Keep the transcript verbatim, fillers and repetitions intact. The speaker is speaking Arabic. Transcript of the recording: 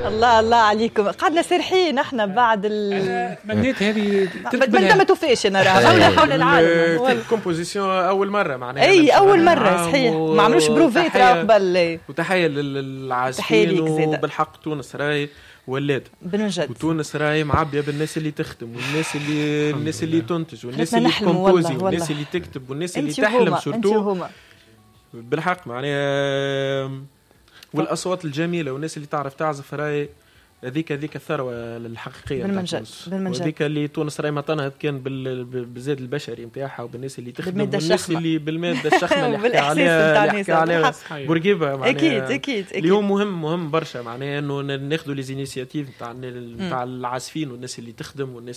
الله الله عليكم، قعدنا سرحين احنا بعد ال تمنيت هذه ما ما توفيش انا راه حول حول العالم كومبوزيسيون اول مره معناها اي اول مره صحيح و... ما عملوش بروفيت راه قبل. وتحيه للعازفين وبالحق تونس راهي ولات بنجد، وتونس راهي معبيه بالناس اللي تخدم والناس اللي الناس اللي تنتج والناس اللي تكومبوزي والناس اللي تكتب والناس اللي تحلم سورتو بالحق معناها، والاصوات الجميله والناس اللي تعرف تعزف راهي هذيك هذيك الثروه الحقيقيه بالمنجد بالمنجد، هذيك اللي تونس راهي ما تنهض كان بالزاد البشري نتاعها وبالناس اللي تخدم والناس اللي بالماده الشخمه اللي حكى عليها اللي حكى عليها بورقيبه معناها اكيد اكيد اكيد اليوم مهم مهم برشا معناها انه ناخذوا لي زينيسياتيف نتاع نتاع العازفين والناس اللي تخدم والناس